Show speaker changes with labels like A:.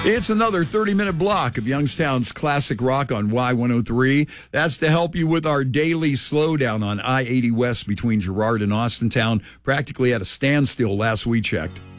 A: It's another 30-minute block of Youngstown's classic rock on Y103. That's to help you with our daily slowdown on I-80 West between Girard and Austintown, practically at a standstill last we checked.